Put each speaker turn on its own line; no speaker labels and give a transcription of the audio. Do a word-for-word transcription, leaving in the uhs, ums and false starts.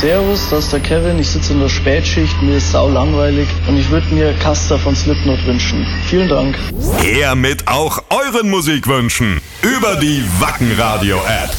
Servus, das ist der Kevin, ich sitze in der Spätschicht, mir ist sau langweilig und ich würde mir Caster von Slipknot wünschen. Vielen Dank.
Her mit auch euren Musikwünschen über die Wacken Radio App.